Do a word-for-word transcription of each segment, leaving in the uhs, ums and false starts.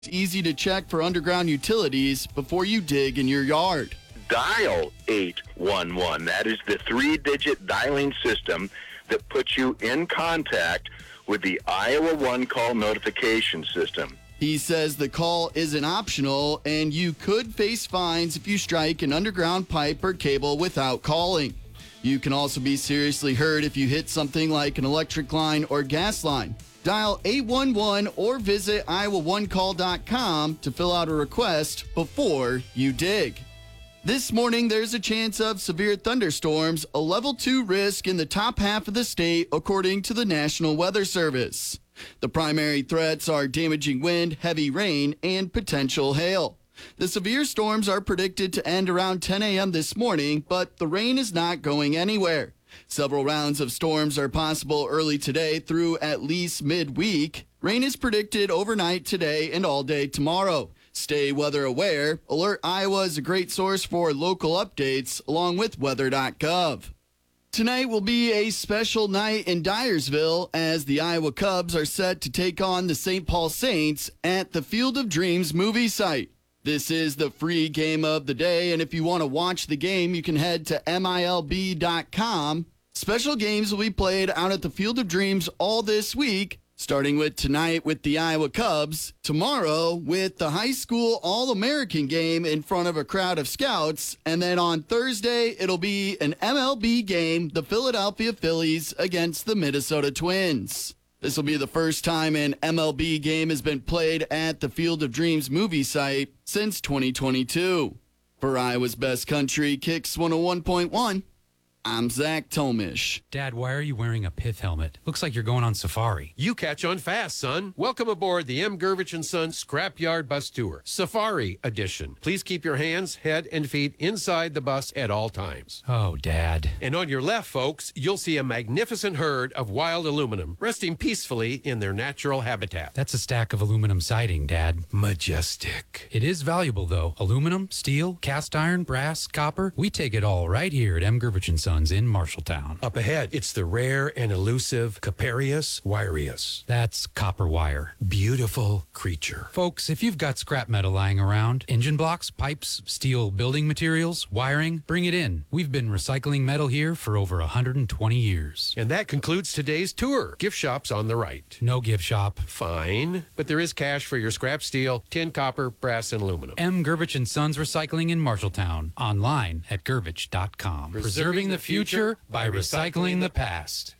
It's easy to check for underground utilities before you dig in your yard. Dial eight one one. That is the three-digit dialing system that puts you in contact with the Iowa One Call notification system. He says the call isn't optional, and you could face fines if you strike an underground pipe or cable without calling. You can also be seriously hurt if you hit something like an electric line or gas line. Dial eight one one or visit iowa one call dot com to fill out a request before you dig. This morning, there's a chance of severe thunderstorms, a level two risk in the top half of the state, according to the National Weather Service. The primary threats are damaging wind, heavy rain, and potential hail. The severe storms are predicted to end around ten a.m. this morning, but the rain is not going anywhere. Several rounds of storms are possible early today through at least midweek. Rain is predicted overnight today and all day tomorrow. Stay weather aware. Alert Iowa is a great source for local updates along with weather dot gov. Tonight will be a special night in Dyersville as the Iowa Cubs are set to take on the Saint Paul Saints at the Field of Dreams movie site. This is the free game of the day, and if you want to watch the game, you can head to M I L B dot com. Special games will be played out at the Field of Dreams all this week, starting with tonight with the Iowa Cubs, tomorrow with the high school All-American game in front of a crowd of scouts, and then on Thursday, it'll be an M L B game, the Philadelphia Phillies against the Minnesota Twins. This will be the first time an M L B game has been played at the Field of Dreams movie site since twenty twenty-two. For Iowa's Best Country, Kicks one oh one point one, I'm Zach Tomish. Dad, why are you wearing a pith helmet? Looks like you're going on safari. You catch on fast, son. Welcome aboard the M. Gervich and Son Scrapyard Bus Tour, Safari Edition. Please keep your hands, head, and feet inside the bus at all times. Oh, Dad. And on your left, folks, you'll see a magnificent herd of wild aluminum resting peacefully in their natural habitat. That's a stack of aluminum siding, Dad. Majestic. It is valuable, though. Aluminum, steel, cast iron, brass, copper. We take it all right here at M. Gervich and Son in Marshalltown. Up ahead, it's the rare and elusive Caparius wireus. That's copper wire. Beautiful creature. Folks, if you've got scrap metal lying around, engine blocks, pipes, steel building materials, wiring, bring it in. We've been recycling metal here for over one hundred twenty years. And that concludes today's tour. Gift shop's on the right. No gift shop. Fine, but there is cash for your scrap steel, tin, copper, brass, and aluminum. M. Gervich and Sons Recycling in Marshalltown. Online at gervich dot com. Preserving the future by recycling the past.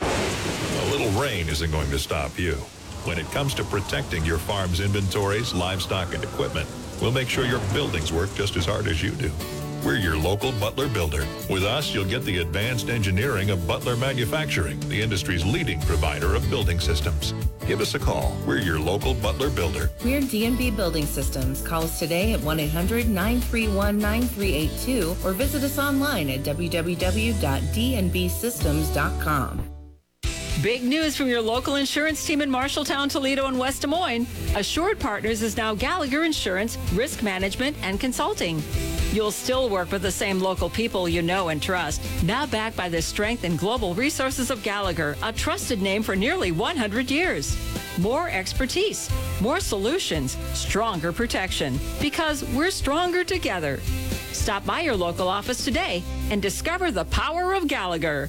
A little rain isn't going to stop you. When it comes to protecting your farm's inventories, livestock, and equipment, we'll make sure your buildings work just as hard as you do. We're your local Butler builder. With us, you'll get the advanced engineering of Butler Manufacturing, the industry's leading provider of building systems. Give us a call. We're your local Butler builder. We're D and B Building Systems. Call us today at one eight hundred nine three one nine three eight two or visit us online at w w w dot d n b systems dot com. Big news from your local insurance team in Marshalltown, Toledo, and West Des Moines. Assured Partners is now Gallagher Insurance, Risk Management, and Consulting. You'll still work with the same local people you know and trust. Now backed by the strength and global resources of Gallagher, a trusted name for nearly one hundred years. More expertise, more solutions, stronger protection. Because we're stronger together. Stop by your local office today and discover the power of Gallagher.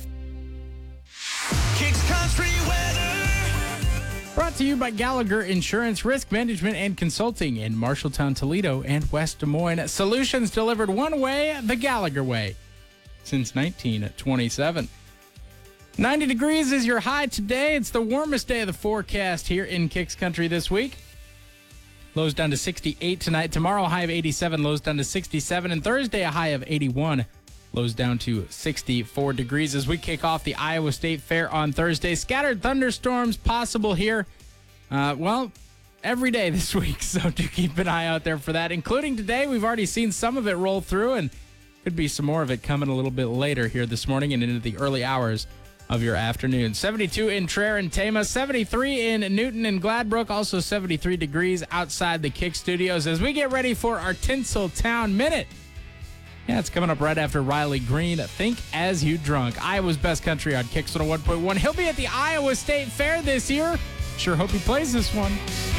Kicks Country Weather. Brought to you by Gallagher Insurance, Risk Management, and Consulting in Marshalltown, Toledo, and West Des Moines. Solutions delivered one way, the Gallagher way, since nineteen twenty-seven. ninety degrees is your high today. It's the warmest day of the forecast here in Kicks Country this week. Lows down to sixty-eight tonight. Tomorrow, a high of eighty-seven. Lows down to sixty-seven. And Thursday, a high of eighty-one. Lows down to sixty-four degrees as we kick off the Iowa State Fair on Thursday. Scattered thunderstorms possible here, uh, well, every day this week. So do keep an eye out there for that, including today. We've already seen some of it roll through, and could be some more of it coming a little bit later here this morning and into the early hours of your afternoon. seventy-two in Traer and Tama, seventy-three in Newton and Gladbrook, also seventy-three degrees outside the Kick Studios as we get ready for our Tinseltown Minute. Yeah, it's coming up right after Riley Green. Think As You Drunk. Iowa's Best Country on Kicks one oh one point one. He'll be at the Iowa State Fair this year. Sure hope he plays this one.